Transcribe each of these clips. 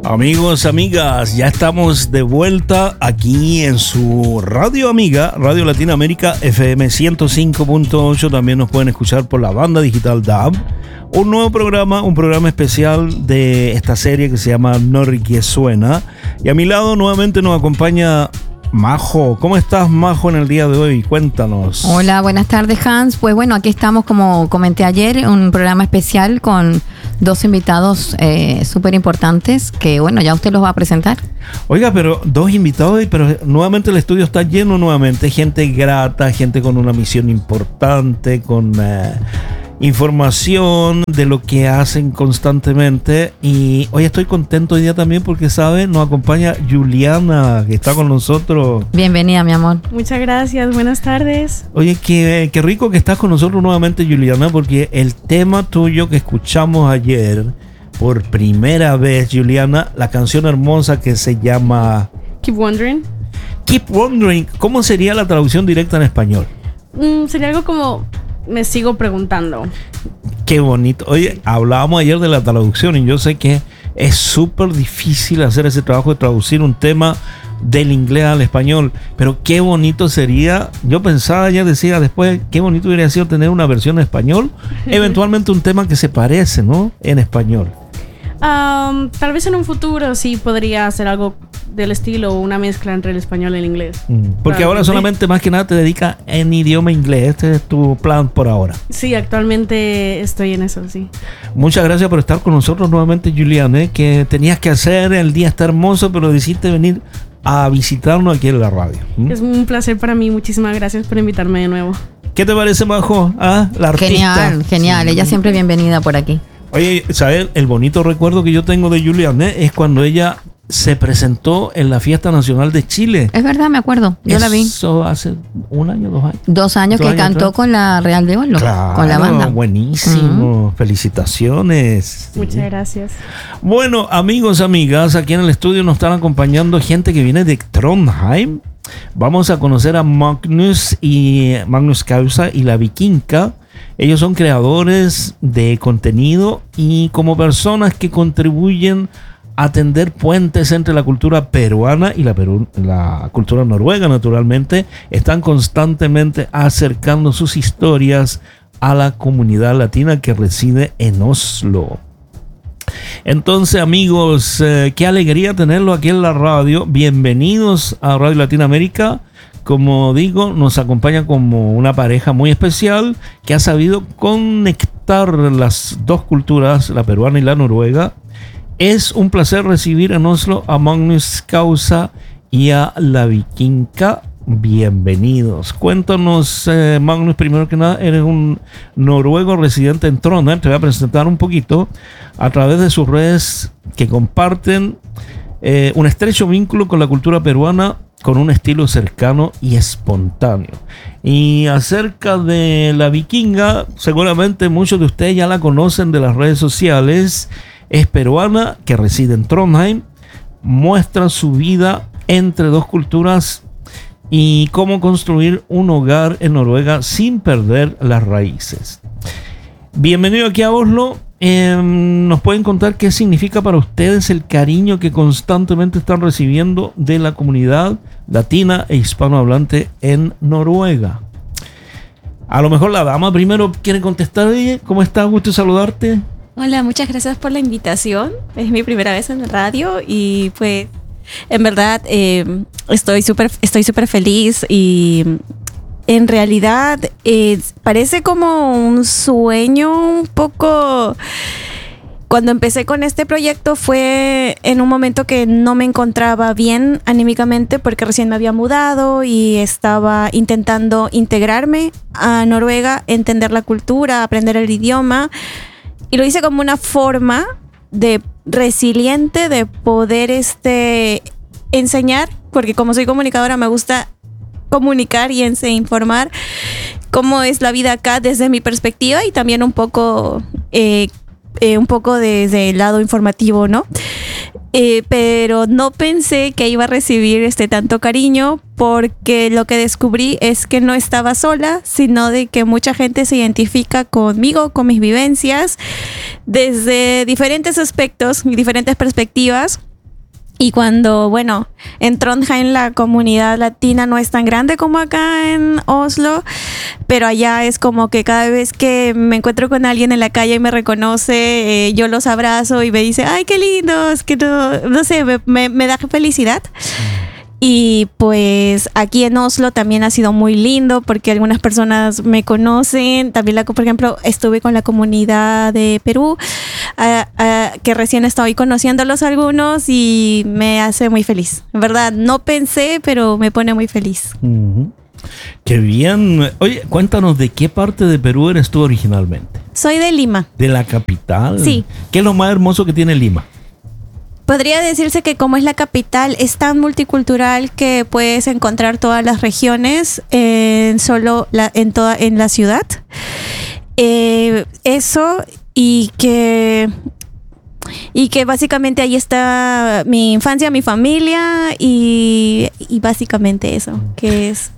Amigos, amigas, ya estamos de vuelta aquí en su radio amiga, Radio Latinoamérica FM 105.8. También nos pueden escuchar por la banda digital DAB. Un nuevo programa, un programa especial de esta serie que se llama Norque Suena. Y a mi lado nuevamente nos acompaña Majo. ¿Cómo estás, Majo, en el día de hoy? Cuéntanos. Hola, buenas tardes, Hans. Pues bueno, aquí estamos, como comenté ayer, un programa especial con dos invitados súper importantes que, bueno, ya usted los va a presentar. Oiga, pero dos invitados, pero nuevamente el estudio está lleno nuevamente. Gente grata, gente con una misión importante, con información de lo que hacen constantemente. Y hoy estoy contento hoy día también porque, ¿sabe? Nos acompaña Juliana, que está con nosotros. Bienvenida, mi amor. Muchas gracias, buenas tardes. Oye, qué rico que estás con nosotros nuevamente, Juliana, porque el tema tuyo que escuchamos ayer por primera vez, Juliana, la canción hermosa que se llama Keep Wondering. Keep Wondering. ¿Cómo sería la traducción directa en español? Sería algo como me sigo preguntando. Qué bonito. Oye, hablábamos ayer de la traducción y yo sé que es súper difícil hacer ese trabajo de traducir un tema del inglés al español, pero qué bonito sería. Yo pensaba, ya decía después, qué bonito hubiera sido tener una versión en español, eventualmente un tema que se parece, ¿no? En español. Tal vez en un futuro sí podría hacer algo del estilo, una mezcla entre el español y el inglés. Porque ahora solamente más que nada te dedicas en idioma inglés. Este es tu plan por ahora. Sí, actualmente estoy en eso, sí. Muchas gracias por estar con nosotros nuevamente, Juliana, que tenías que hacer, el día está hermoso, pero decidiste venir a visitarnos aquí en la radio. Es un placer para mí, muchísimas gracias por invitarme de nuevo. ¿Qué te parece, Majo? La artista. Genial, ella siempre bienvenida por aquí. Oye, ¿sabes? El bonito recuerdo que yo tengo de Juliana es cuando ella se presentó en la Fiesta Nacional de Chile. Es verdad, me acuerdo. Yo la vi. Eso hace 1 año, 2 años. 2 años que cantó con la Real de Oro. Claro, con la banda. Buenísimo. Felicitaciones. Muchas gracias. Bueno, amigos, amigas, aquí en el estudio nos están acompañando gente que viene de Trondheim. Vamos a conocer a Magnus Causa y la Vikinga. Ellos son creadores de contenido y como personas que contribuyen a tender puentes entre la cultura peruana y la cultura noruega, naturalmente, están constantemente acercando sus historias a la comunidad latina que reside en Oslo. Entonces, amigos, qué alegría tenerlo aquí en la radio. Bienvenidos a Radio Latinoamérica. Como digo, nos acompaña como una pareja muy especial que ha sabido conectar las dos culturas, la peruana y la noruega. Es un placer recibir en Oslo a Magnus Causa y a la Vikinga. Bienvenidos. Cuéntanos, Magnus, primero que nada, eres un noruego residente en Trondheim. Te voy a presentar un poquito a través de sus redes que comparten un estrecho vínculo con la cultura peruana, con un estilo cercano y espontáneo. Y acerca de la Vikinga, seguramente muchos de ustedes ya la conocen de las redes sociales. Es peruana que reside en Trondheim, muestra su vida entre dos culturas y cómo construir un hogar en Noruega sin perder las raíces. Bienvenido aquí a Oslo. ¿Nos pueden contar qué significa para ustedes el cariño que constantemente están recibiendo de la comunidad latina e hispanohablante en Noruega? A lo mejor la dama primero quiere contestar. ¿Cómo estás? Gusto saludarte. Hola, muchas gracias por la invitación. Es mi primera vez en la radio y pues en verdad estoy súper feliz y en realidad parece como un sueño un poco. Cuando empecé con este proyecto fue en un momento que no me encontraba bien anímicamente porque recién me había mudado y estaba intentando integrarme a Noruega, entender la cultura, aprender el idioma, y lo hice como una forma de resiliente de poder enseñar, porque como soy comunicadora me gusta comunicar y informar cómo es la vida acá desde mi perspectiva y también un poco desde el lado informativo, ¿no? Pero no pensé que iba a recibir tanto cariño, porque lo que descubrí es que no estaba sola, sino de que mucha gente se identifica conmigo, con mis vivencias, desde diferentes aspectos y diferentes perspectivas. Y cuando, bueno, en Trondheim la comunidad latina no es tan grande como acá en Oslo, pero allá es como que cada vez que me encuentro con alguien en la calle y me reconoce, yo los abrazo y me dice, ay, qué lindos, que no sé, me da felicidad. Y pues aquí en Oslo también ha sido muy lindo porque algunas personas me conocen. También, por ejemplo, estuve con la comunidad de Perú, que recién estoy conociéndolos algunos y me hace muy feliz. En verdad, no pensé, pero me pone muy feliz. Uh-huh. Qué bien. Oye, cuéntanos, ¿de qué parte de Perú eres tú originalmente? Soy de Lima. ¿De la capital? Sí. ¿Qué es lo más hermoso que tiene Lima? Podría decirse que como es la capital, es tan multicultural que puedes encontrar todas las regiones en la ciudad. Eso y que básicamente ahí está mi infancia, mi familia y básicamente eso, que es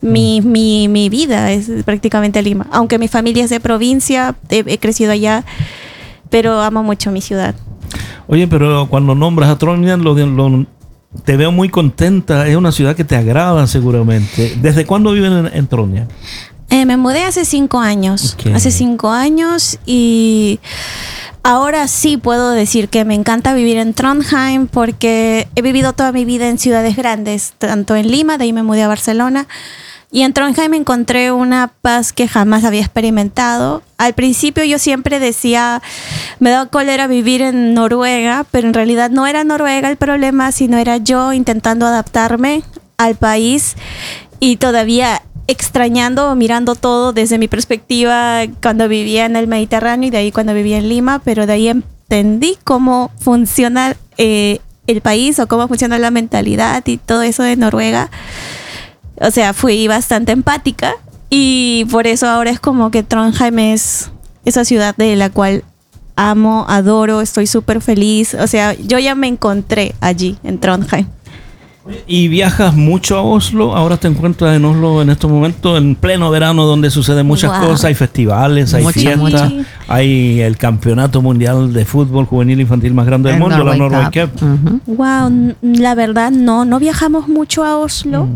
mi vida, es prácticamente Lima. Aunque mi familia es de provincia, he crecido allá, pero amo mucho mi ciudad. Oye, pero cuando nombras a Trondheim, te veo muy contenta. Es una ciudad que te agrada seguramente. ¿Desde cuándo viven en Trondheim? Me mudé hace 5 años. Okay. Hace 5 años y ahora sí puedo decir que me encanta vivir en Trondheim porque he vivido toda mi vida en ciudades grandes, tanto en Lima, de ahí me mudé a Barcelona. Y en Trondheim encontré una paz que jamás había experimentado. Al principio yo siempre decía, me daba cólera vivir en Noruega, pero en realidad no era Noruega el problema, sino era yo intentando adaptarme al país y todavía extrañando, mirando todo desde mi perspectiva cuando vivía en el Mediterráneo y de ahí cuando vivía en Lima, pero de ahí entendí cómo funciona el país o cómo funciona la mentalidad y todo eso de Noruega. O sea, fui bastante empática y por eso ahora es como que Trondheim es esa ciudad de la cual amo, adoro, estoy súper feliz. O sea, yo ya me encontré allí en Trondheim. ¿Y viajas mucho a Oslo? Ahora te encuentras en Oslo en estos momentos, en pleno verano, donde suceden muchas cosas. Hay festivales, hay fiestas, hay el campeonato mundial de fútbol juvenil infantil más grande del mundo, la Norway Cup. Uh-huh. Wow, la verdad no viajamos mucho a Oslo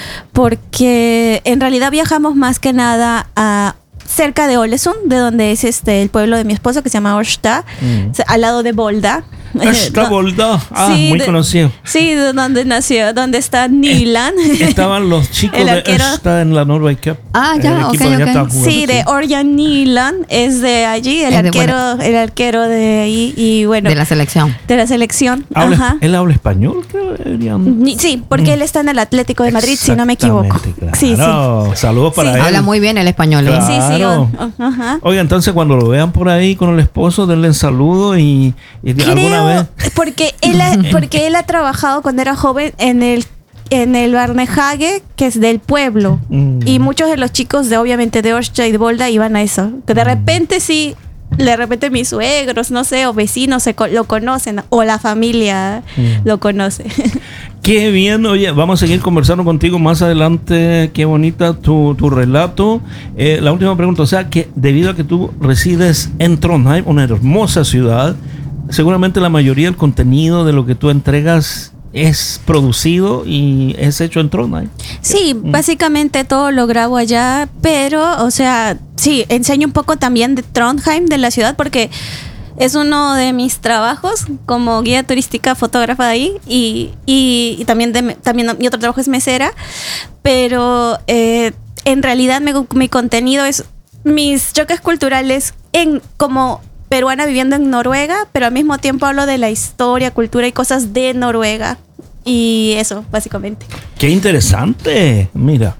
porque en realidad viajamos más que nada a cerca de Ålesund, de donde es el pueblo de mi esposo, que se llama Ørsta, al lado de Volda. Volda, sí, muy conocido. Sí, de donde nació, donde está Nyland. Estaban los chicos de Ørsta en la Norway Cup. Ah, ya, ok. Sí, de Ørjan Nyland, es de allí, el arquero de ahí, y bueno. De la selección. De la selección, ¿Él habla español? Sí, porque él está en el Atlético de Madrid, si no me equivoco. Claro. Sí. Saludos para él. Habla muy bien el español. Claro. Sí. Oiga, entonces cuando lo vean por ahí con el esposo, denle un saludo y alguna vez. Porque él ha trabajado cuando era joven en el Barnehage, que es del pueblo. Y muchos de los chicos obviamente de Ørsta y de Volda iban a eso. Que de repente mis suegros, no sé, o vecinos lo conocen, o la familia lo conoce. Qué bien, oye, vamos a seguir conversando contigo más adelante. Qué bonita tu relato. La última pregunta, o sea, que debido a que tú resides en Trondheim, una hermosa ciudad, seguramente la mayoría del contenido de lo que tú entregas es producido y es hecho en Trondheim. Sí, básicamente todo lo grabo allá, pero, o sea, sí, enseño un poco también de Trondheim, de la ciudad, porque es uno de mis trabajos como guía turística, fotógrafa de ahí, y también mi otro trabajo es mesera, pero en realidad mi contenido es mis choques culturales como peruana viviendo en Noruega, pero al mismo tiempo hablo de la historia, cultura y cosas de Noruega. Y eso, básicamente. ¡Qué interesante! Mira,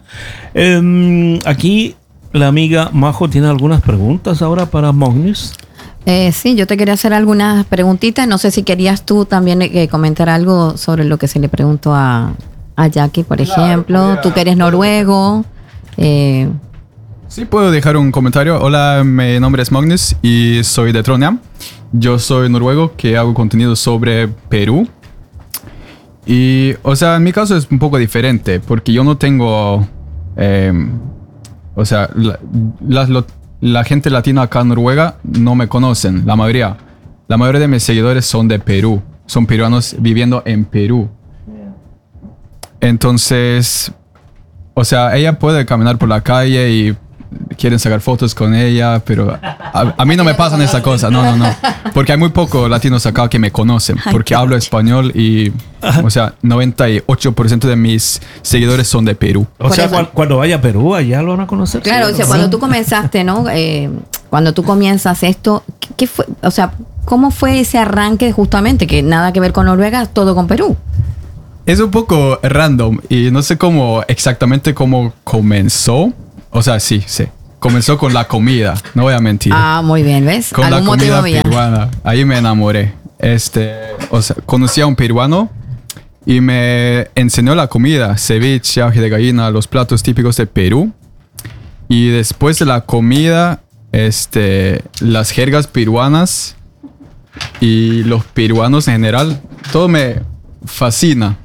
aquí la amiga Majo tiene algunas preguntas ahora para Magnus. Sí, yo te quería hacer algunas preguntitas. No sé si querías tú también comentar algo sobre lo que se le preguntó a Jackie, por ejemplo. Tú que eres noruego. Sí, puedo dejar un comentario. Hola, mi nombre es Magnus y soy de Trondheim. Yo soy noruego que hago contenido sobre Perú. Y, o sea, en mi caso es un poco diferente porque yo no tengo... o sea, la gente latina acá en Noruega no me conocen, la mayoría. La mayoría de mis seguidores son de Perú. son peruanos viviendo en Perú. Entonces, o sea, ella puede caminar por la calle y quieren sacar fotos con ella, pero a mí no me pasan esa cosa, no. Porque hay muy pocos latinos acá que me conocen, porque hablo español y, o sea, 98% de mis seguidores son de Perú. O sea, cuando vaya a Perú, allá lo van a conocer. Claro, o sea, cuando tú comenzaste, ¿no? Cuando tú comienzas esto, ¿qué fue? O sea, ¿cómo fue ese arranque justamente? Que nada que ver con Noruega, todo con Perú. Es un poco random y no sé exactamente cómo comenzó. O sea, sí. Comenzó con la comida, no voy a mentir. Ah, muy bien, ¿ves? Con la comida peruana. Ahí me enamoré. O sea, conocí a un peruano y me enseñó la comida, ceviche, ají de gallina, los platos típicos de Perú. Y después de la comida, las jergas peruanas y los peruanos en general, todo me fascina.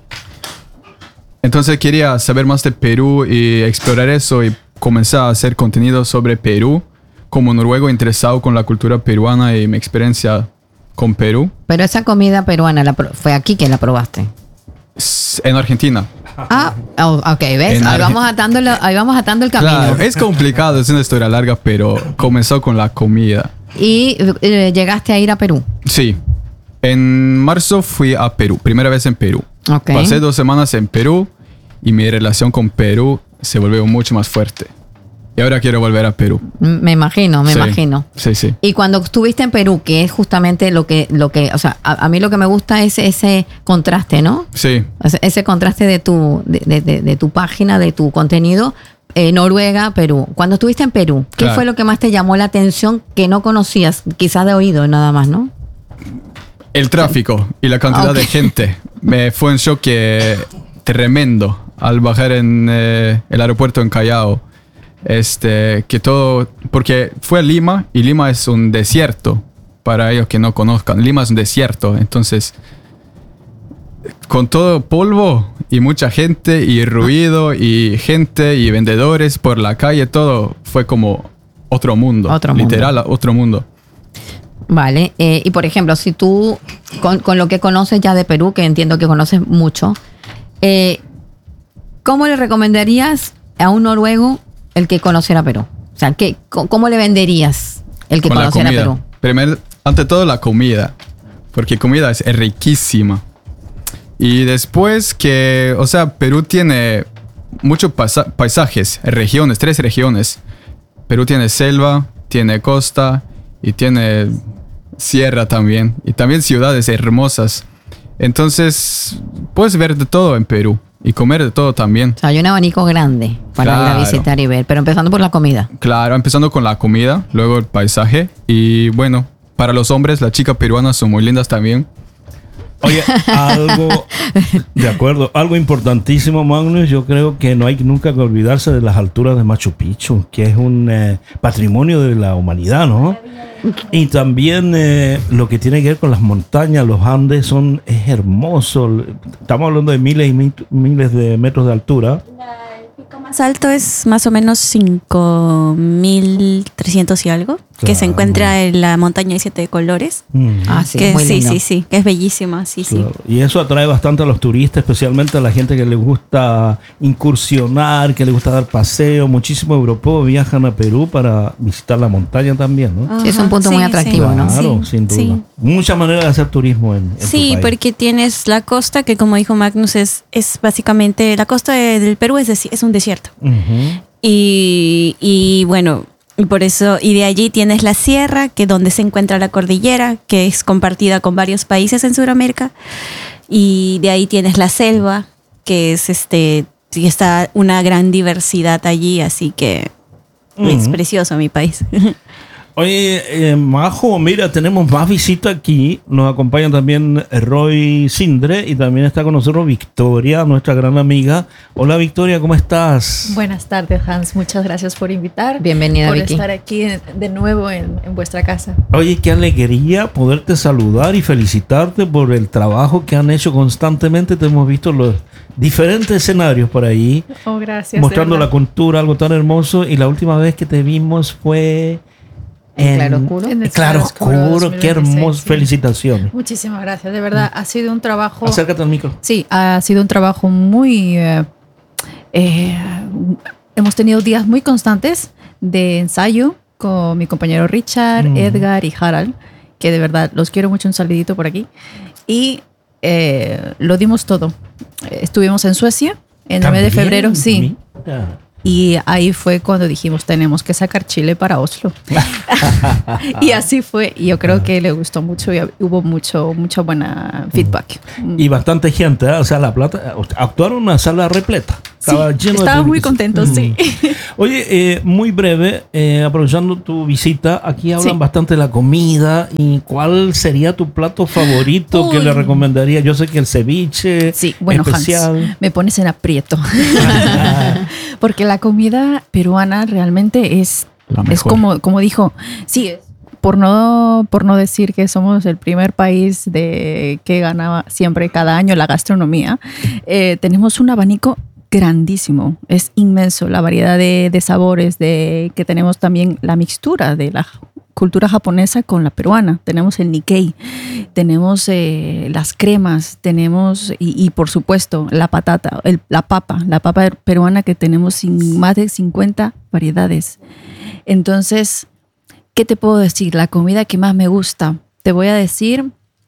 Entonces quería saber más de Perú y explorar eso y comencé a hacer contenido sobre Perú como noruego interesado con la cultura peruana y mi experiencia con Perú. Pero esa comida peruana, ¿fue aquí que la probaste? En Argentina. Ok, ¿ves? Ahí vamos atando el camino. Claro, es complicado, es una historia larga, pero comenzó con la comida. ¿Y llegaste a ir a Perú? Sí. En marzo fui a Perú, primera vez en Perú. Okay. Pasé 2 semanas en Perú y mi relación con Perú se volvió mucho más fuerte. Y ahora quiero volver a Perú. Me imagino. Sí. Y cuando estuviste en Perú, que es justamente lo que o sea, a mí lo que me gusta es ese contraste, ¿no? Sí. Ese contraste de tu página, de tu contenido, Noruega, Perú. Cuando estuviste en Perú, ¿qué fue lo que más te llamó la atención que no conocías, quizás de oído nada más, ¿no? El tráfico y la cantidad de gente. Me fue un shock tremendo al bajar en el aeropuerto en Callao. Que todo, porque fue a Lima y Lima es un desierto para ellos que no conozcan. Lima es un desierto, entonces con todo polvo y mucha gente y ruido y gente y vendedores por la calle, todo fue como otro mundo. Literal, otro mundo. Vale, y por ejemplo, si tú, con lo que conoces ya de Perú, que entiendo que conoces mucho, ¿cómo le recomendarías a un noruego el que conociera Perú? O sea, ¿cómo le venderías el que conociera Perú? Primero, ante todo la comida, porque comida es riquísima. Y después o sea, Perú tiene muchos paisajes, regiones, 3 regiones. Perú tiene selva, tiene costa y tiene sierra también. Y también ciudades hermosas. Entonces, puedes ver de todo en Perú. Y comer de todo también. O sea, hay un abanico grande para ir a visitar y ver. Pero empezando por la comida. Claro, empezando con la comida, luego el paisaje. Y bueno, para los hombres, las chicas peruanas son muy lindas también. Oye, algo importantísimo, Magnus. Yo creo que no hay nunca que olvidarse de las alturas de Machu Picchu, que es un patrimonio de la humanidad, ¿no? Y también lo que tiene que ver con las montañas, los Andes, es hermoso. Estamos hablando de miles y miles de metros de altura. El pico más alto es más o menos 5.300 y algo, que se encuentra en la montaña de 7 colores. Sí, que muy lindo. Sí, que es bellísima, Claro. Y eso atrae bastante a los turistas, especialmente a la gente que le gusta incursionar, que le gusta dar paseo. Muchísimos europeos viajan a Perú para visitar la montaña también, ¿no? Sí, es un punto muy atractivo, ¿no? Claro, sin duda. Sí. Muchas maneras de hacer turismo en tu país. Porque tienes la costa, que como dijo Magnus, es básicamente, la costa del Perú es un desierto. Uh-huh. Y bueno, por eso, y de allí tienes la sierra, que es donde se encuentra la cordillera, que es compartida con varios países en Sudamérica. Y de ahí tienes la selva, que es y está una gran diversidad allí, así que es precioso mi país. Oye, Majo, mira, tenemos más visitas aquí. Nos acompaña también Roy Sindre y también está con nosotros Victoria, nuestra gran amiga. Hola Victoria, ¿cómo estás? Buenas tardes, Hans. Muchas gracias por invitar. Bienvenida, por Vicky. Estar aquí de nuevo en vuestra casa. Oye, qué alegría poderte saludar y felicitarte por el trabajo que han hecho constantemente. Te hemos visto los diferentes escenarios por ahí. Oh, gracias. Mostrando la cultura, algo tan hermoso. Y la última vez que te vimos fue En claroscuro. En el Claroscuro. claroscuro Qué 2026, hermoso. sí. Felicitaciones. Muchísimas gracias. De verdad, ha sido un trabajo. Acércate al micro. Sí, ha sido un trabajo muy. Hemos tenido días muy constantes de ensayo con mi compañero Richard, Edgar y Harald, que de verdad los quiero mucho. Un saludito por aquí. Y lo dimos todo. Estuvimos en Suecia en el mes de febrero, sí. Mira. Y ahí fue cuando dijimos, tenemos que sacar Chile para Oslo. Y así fue. Y yo creo que le gustó mucho y hubo mucho buena feedback. Y bastante gente, ¿eh? O sea, La Plata, actuaron una sala repleta. Estaba lleno de Estaba muy público. contento, sí. Oye, muy breve, aprovechando tu visita, aquí hablan Sí. bastante de la comida. ¿Y cuál sería tu plato favorito que Uy. le recomendaría? Yo sé que el ceviche Sí, bueno, especial. Hans, me pones en aprieto. Porque la comida peruana realmente es La es mejor. como dijo, sí, por no decir que somos el primer país que gana siempre cada año la gastronomía, tenemos un abanico grandísimo, es inmenso la variedad de sabores, que tenemos también la mixtura de la cultura japonesa con la peruana. Tenemos el Nikkei, tenemos las cremas, tenemos y por supuesto la patata, la papa peruana, que tenemos más de 50 variedades. Entonces, ¿qué te puedo decir? La comida que más me gusta, te voy a decir,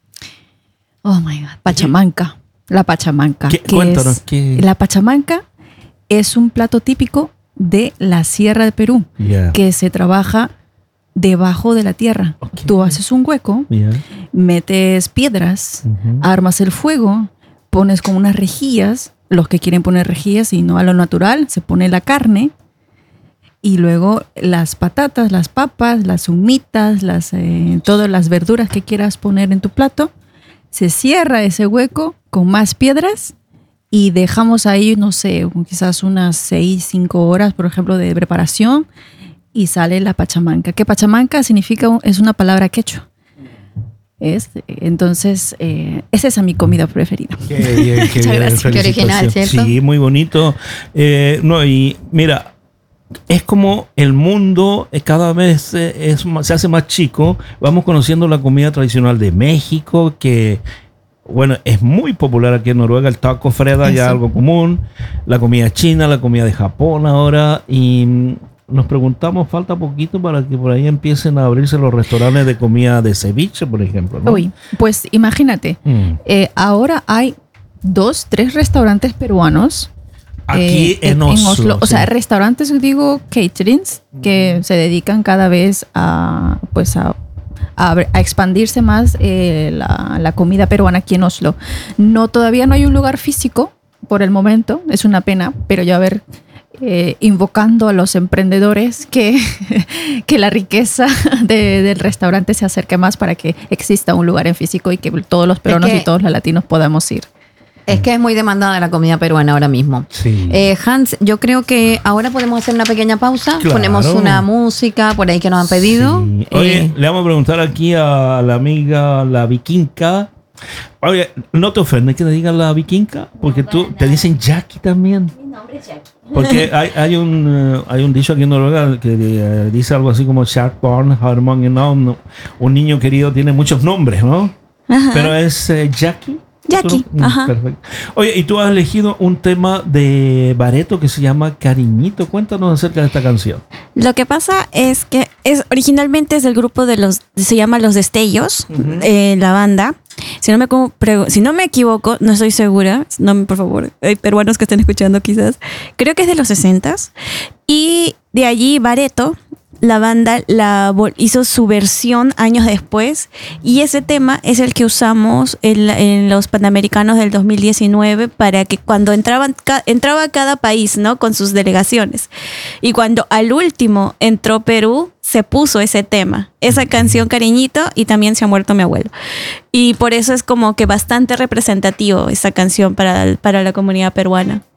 oh my God, pachamanca. La pachamanca. Cuéntanos. La pachamanca es un plato típico de la Sierra de Perú, Yeah. que se trabaja debajo de la tierra. Ok. Tú haces un hueco, Yeah. metes piedras, Ujú. armas el fuego, pones con unas rejillas, los que quieren poner rejillas y no a lo natural, se pone la carne y luego las patatas, las papas, las humitas, todas las verduras que quieras poner en tu plato. Se cierra ese hueco con más piedras y dejamos ahí, no sé, quizás unas 5 horas, por ejemplo, de preparación, y sale la pachamanca. Que pachamanca es una palabra quechua. Entonces, esa es mi comida preferida. Qué bien, qué Muchas bien. gracias. Qué original, Felicitaciones. ¿cierto? Sí, muy bonito. No, y mira, es como el mundo cada vez se hace más chico. Vamos conociendo la comida tradicional de México, que, bueno, es muy popular aquí en Noruega. El taco Freda ya Eso. algo común. La comida china, la comida de Japón ahora. Y nos preguntamos, falta poquito para que por ahí empiecen a abrirse los restaurantes de comida de ceviche, por ejemplo, ¿no? Uy, pues imagínate, ahora hay 2, 3 restaurantes peruanos. Aquí en Oslo. O sea, sí. restaurantes, digo, caterings, que se dedican cada vez a expandirse más la comida peruana aquí en Oslo. Todavía no hay un lugar físico por el momento, es una pena, pero ya invocando a los emprendedores que la riqueza del restaurante se acerque más para que exista un lugar en físico y que todos los peruanos y todos los latinos podamos ir. Es que es muy demandada la comida peruana ahora mismo. Sí. Hans, yo creo que ahora podemos hacer una pequeña pausa. Claro. Ponemos una música por ahí que nos han pedido. Sí. Oye, le vamos a preguntar aquí a la amiga, la vikinga. Oye, ¿no te ofende que te digan la vikinga? Porque te dicen Jackie también. Mi nombre es Jackie. Porque hay un dicho aquí en Noruega que dice algo así como Shark Barn Harmon, ¿no? Un niño querido tiene muchos nombres, ¿no? Ajá. Pero es Jackie. Jackie, ajá. Perfecto. Oye, y tú has elegido un tema de Bareto que se llama Cariñito. Cuéntanos acerca de esta canción. Lo que pasa es que originalmente es del grupo se llama Los Destellos, la banda. Si no me equivoco, no estoy segura, por favor, hay peruanos que estén escuchando quizás, creo que es de los 60s. Y de allí Bareto, la banda hizo su versión años después, y ese tema es el que usamos en los Panamericanos del 2019 para que cuando entraba cada país, ¿no?, con sus delegaciones, y cuando al último entró Perú, se puso ese tema, esa canción Cariñito, y también Se ha muerto mi abuelo, y por eso es como que bastante representativo esa canción para la comunidad peruana.